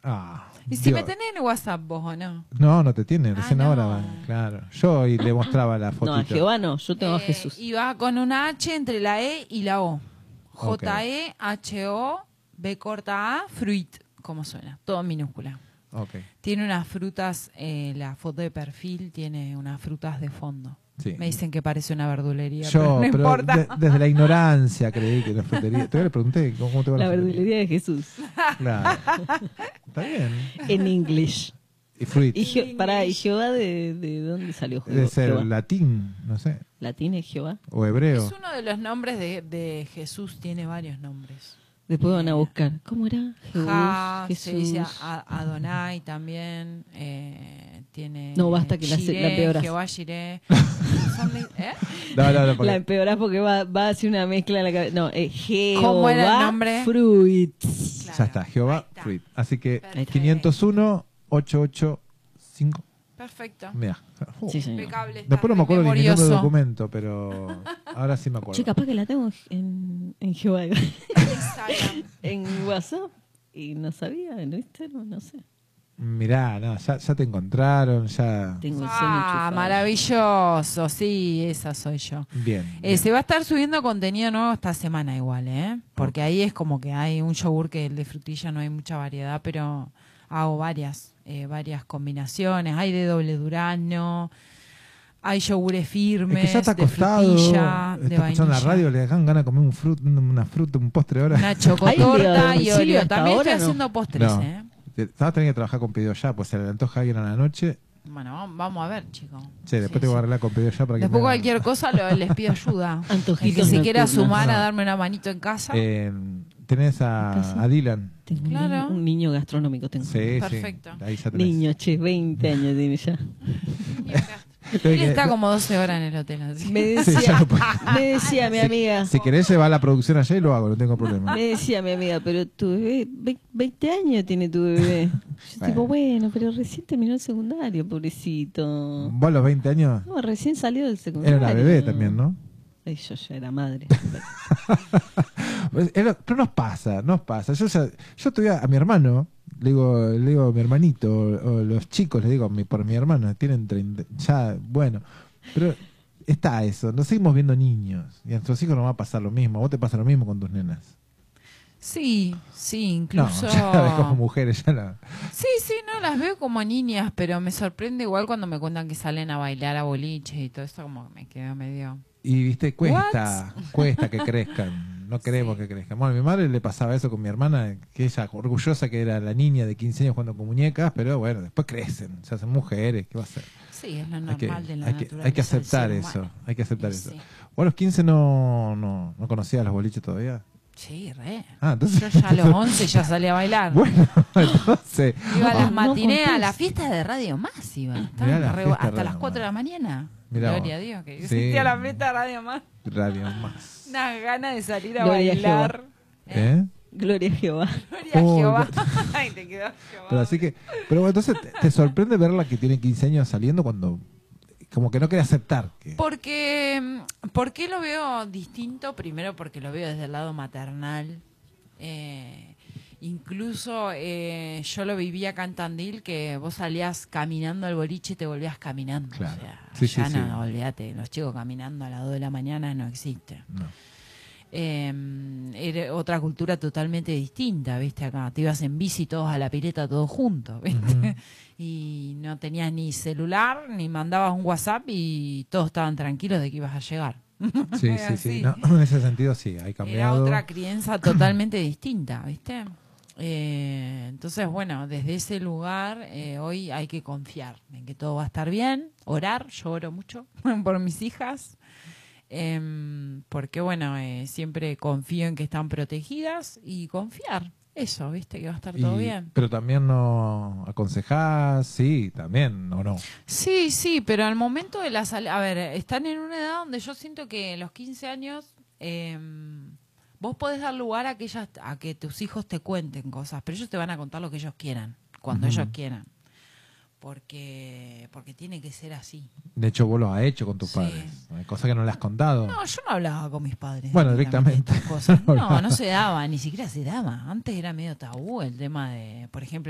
¿Y si Dios. me tenés en WhatsApp vos o no? No, no te tiene, recién no. ahora, claro. Yo y le mostraba la fotito. No, a Jehová no, yo tengo a Jesús. Y va con una H entre la E y la O. Ok. J-E-H-O, B corta A, fruit, como suena, todo en minúscula. Ok, Tiene unas frutas, la foto de perfil tiene unas frutas de fondo. sí. Me dicen que parece una verdulería, Yo, pero no importa. desde la ignorancia creí que la frutería. Todavía le pregunté cómo te va La frutería. verdulería de Jesús. Claro. Está bien. En English. Y fruit. ¿Y Jehová de dónde salió Debe ser Jehová? latín, no sé. ¿Latín es Jehová? O hebreo. Es uno de los nombres de Jesús, tiene varios nombres. Después van a buscar. ¿Cómo era? Ja, Jesús. se dice Adonai también, tiene No, basta que la empeorás. Jehová Jireh. Son de- ¿eh? No, porque La empeorás porque va a hacer una mezcla en la cabeza. No, Jehová ¿Cómo era el nombre? Fruits. Claro, ya está, Jehová ahí está. Fruit. Así que Perfecto. 501 885. Perfecto. Mira. Sí, señor. Impecable. está Después no me acuerdo ni el número memorioso. del documento, pero ahora sí me acuerdo. Che, capaz que la tengo en Jehová. Instagram. En WhatsApp. Y no sabía, ¿no viste? No sé. Mirá, no, ya te encontraron, ya. Tengo el seno Ah, enchufado. maravilloso. Sí, esa soy yo. Bien. bien. Se va a estar subiendo contenido nuevo esta semana igual, ¿eh? Porque ahí es como que hay un yogur que el de frutilla no hay mucha variedad, pero hago varias combinaciones. Hay de doble durazno, hay yogures Es firmes, que ya está de acostado, frutilla, de está escuchando la vainilla. radio, le dejan ganas de comer una fruta, un postre ahora. Una chocotorta ¿Hay y de domicilio Oreo. hasta También ahora, estoy no? haciendo postres, No. ¿eh? Vas a tener que trabajar con pedido ya, pues se le antoja a alguien a la noche. Bueno, vamos a ver, chicos. Che, después Sí, te voy a sí. arreglar con pedido ya para que Después me hagan- cualquier cosa les pido ayuda. El Antojitos que se quiera nocturnos. sumar a No. darme una manito en casa. Tenés ¿Casi? a Dylan. Tengo Claro. un niño gastronómico. Tengo. Sí, Perfecto. sí. Ahí ya tenés. Niño, che, 20 años tiene ya. Él está como 12 horas en el hotel. Así. Me Sí, ya decía, lo puedo. me decía mi amiga. Si querés llevar la producción allá y lo hago, no tengo problema. Me decía mi amiga, pero tu bebé, 20 años tiene tu bebé. Yo Bueno. tipo, bueno, pero recién terminó el secundario, pobrecito. Vos a los 20 años No, recién salió del secundario. era una bebé también, ¿no? Ay, yo ya era madre. Pero nos pasa. Yo todavía a mi hermano, le digo a mi hermanito, o los chicos, le digo por mi hermano, tienen 30, ya, bueno, pero está eso, nos seguimos viendo niños, y a nuestros hijos nos va a pasar lo mismo, a vos te pasa lo mismo con tus nenas. Sí, No, incluso. ya la ves como mujeres, ya la... Sí, no las veo como niñas, pero me sorprende igual cuando me cuentan que salen a bailar a boliches y todo eso, como que me quedo medio. Y viste, cuesta que crezcan, no queremos que crezcan. Bueno, a mi madre le pasaba eso con mi hermana, que ella orgullosa que era la niña de 15 años jugando con muñecas, pero bueno, después crecen, se hacen mujeres, ¿qué va a hacer? Sí, es lo Hay normal de la naturaleza. hay que aceptar del eso, ser humano. hay que aceptar Y eso. sí. ¿Vos a los 15 no conocías los boliches todavía? Sí, re. Ah, entonces... Yo ya a los 11 ya salí a bailar. Bueno, entonces... Iba a las no matineas, a contés. las fiestas de Radio Más iba. Mirá Estaban la re- fiesta de hasta las Radio 4 de la Más. mañana. Mirá Gloria a vos. Dios, que Sí. existía la fiesta de Radio Más. Radio Más. Una gana de salir a Gloria a bailar. ¿Eh? Gloria a Jehová. Gloria a Oh, Jehová. no. Ay, te quedó Jehová. Pero así que... Pero bueno, entonces te sorprende verla que tiene 15 años saliendo cuando... Como que no quiere aceptar que... ¿Por qué lo veo distinto? Primero porque lo veo desde el lado maternal. Incluso yo lo vivía acá en Tandil, que vos salías caminando al boliche y te volvías caminando. Claro. O sea, Sí, ya sí, no, sí. olvídate, los chicos caminando a las 2 de la mañana no existe. No. Era otra cultura totalmente distinta, ¿viste? Acá te ibas en bici todos a la pileta, todos juntos, ¿viste? Y no tenías ni celular, ni mandabas un WhatsApp y todos estaban tranquilos de que ibas a llegar. Sí, Era sí, sí. así. No, en ese sentido sí, hay Era cambiado. otra crianza totalmente distinta, ¿viste? Entonces, bueno, desde ese lugar hoy hay que confiar en que todo va a estar bien, orar, yo oro mucho por mis hijas, porque bueno, siempre confío en que están protegidas y confiar, eso, ¿viste? Que va a estar todo bien. Pero también no aconsejás, sí, también, ¿o no? Sí, pero al momento de la salida, a ver, están en una edad donde yo siento que los 15 años vos podés dar lugar a que tus hijos te cuenten cosas, pero ellos te van a contar lo que ellos quieran, cuando ellos quieran. Porque tiene que ser así. De hecho, vos lo has hecho con tus Sí. padres. Hay cosas que no le has contado. No, yo no hablaba con mis padres. Bueno, de directamente. estas cosas. No se daba, ni siquiera se daba. Antes era medio tabú el tema de, por ejemplo,